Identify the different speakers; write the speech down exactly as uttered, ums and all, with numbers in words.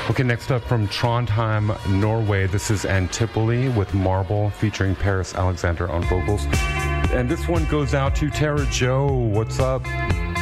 Speaker 1: Okay, next up from Trondheim, Norway, this is Antipoli with Marble featuring Paris Alexander on vocals. And this one goes out to Tara Joe. What's up?